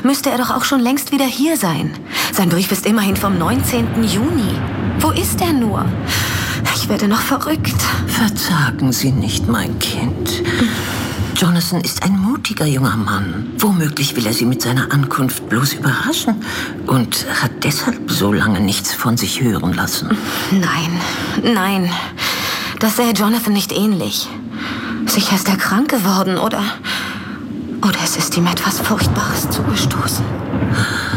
müsste er doch auch schon längst wieder hier sein. Sein Brief ist immerhin vom 19. Juni. Wo ist er nur? Ich werde noch verrückt. Verzagen Sie nicht, mein Kind. Jonathan ist ein mutiger junger Mann. Womöglich will er Sie mit seiner Ankunft bloß überraschen und hat deshalb so lange nichts von sich hören lassen. Nein. Das sähe Jonathan nicht ähnlich. Sicher ist er krank geworden, oder es ist ihm etwas Furchtbares zugestoßen.